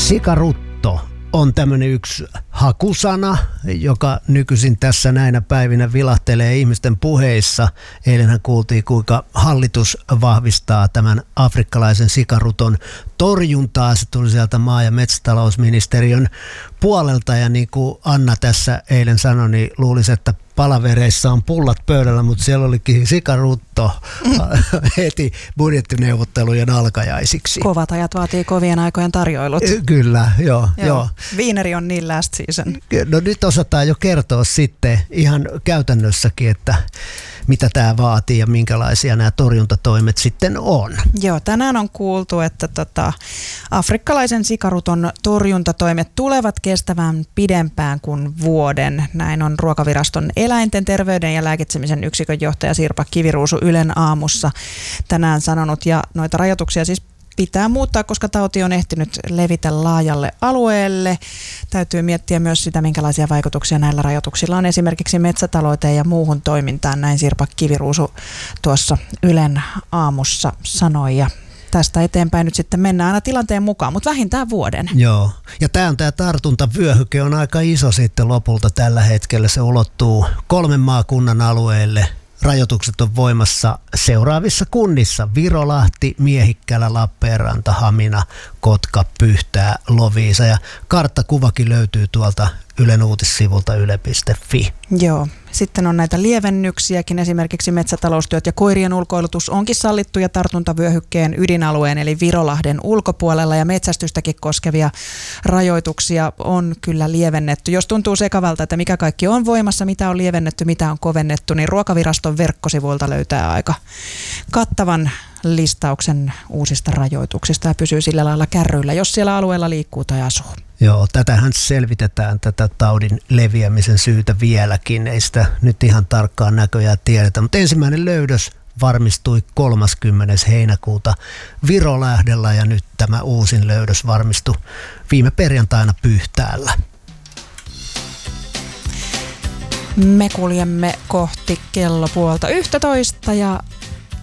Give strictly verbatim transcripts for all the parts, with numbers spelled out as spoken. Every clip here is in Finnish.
Sikarutto on tämmöinen yksi hakusana, joka nykyisin tässä näinä päivinä vilahtelee ihmisten puheissa. Eilenhän kuultiin, kuinka hallitus vahvistaa tämän afrikkalaisen sikaruton torjuntaa. Se tuli sieltä maa- ja metsätalousministeriön puolelta, ja niin kuin Anna tässä eilen sanoi, niin luulisi, että palavereissa on pullat pöydällä, mutta siellä olikin sikarutto heti budjettineuvottelujen alkajaisiksi. Kovat ajat vaatii kovien aikojen tarjoilut. Kyllä, joo. joo. joo. Viineri on niin last season. No nyt osataan jo kertoa sitten ihan käytännössäkin, että mitä tämä vaatii ja minkälaisia nämä torjuntatoimet sitten on. Joo, tänään on kuultu, että tota, afrikkalaisen sikaruton torjuntatoimet tulevat kestävän pidempään kuin vuoden. Näin on Ruokaviraston eläinten terveyden ja lääkitsemisen yksikön johtaja Sirpa Kiviruusu Ylen aamussa tänään sanonut. Ja noita rajoituksia siis pitää muuttaa, koska tauti on ehtinyt levitä laajalle alueelle. Täytyy miettiä myös sitä, minkälaisia vaikutuksia näillä rajoituksilla on esimerkiksi metsätalouteen ja muuhun toimintaan. Näin Sirpa Kiviruusu tuossa Ylen aamussa sanoi. Ja tästä eteenpäin nyt sitten mennään aina tilanteen mukaan, mutta vähintään vuoden. Joo, ja tämä on tämä tartuntavyöhyke on aika iso sitten lopulta tällä hetkellä. Se ulottuu kolmen maakunnan alueelle. Rajoitukset on voimassa seuraavissa kunnissa: Virolahti, Miehikkälä, Lappeenranta, Hamina, Kotka, Pyhtää, Loviisa, ja karttakuvakin löytyy tuolta Ylen uutissivulta yle piste fi. Joo. Sitten on näitä lievennyksiäkin, esimerkiksi metsätaloustyöt ja koirien ulkoilutus onkin sallittu ja tartuntavyöhykkeen ydinalueen eli Virolahden ulkopuolella, ja metsästystäkin koskevia rajoituksia on kyllä lievennetty. Jos tuntuu sekavalta, että mikä kaikki on voimassa, mitä on lievennetty, mitä on kovennettu, niin Ruokaviraston verkkosivuilta löytää aika kattavan listauksen uusista rajoituksista ja pysyy sillä lailla kärryillä, jos siellä alueella liikkuu tai asuu. Joo, tätähän selvitetään, tätä taudin leviämisen syytä vieläkin. Ei sitä nyt ihan tarkkaan näköjään tiedetä, mutta ensimmäinen löydös varmistui kolmaskymmenes heinäkuuta Virolahdella, ja nyt tämä uusin löydös varmistui viime perjantaina Pyhtäällä. Me kuljemme kohti kello puolta yhtätoista ja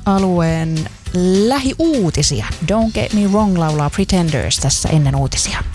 alueen lähiuutisia. Don't Get Me Wrong laulaa Pretenders tässä ennen uutisia.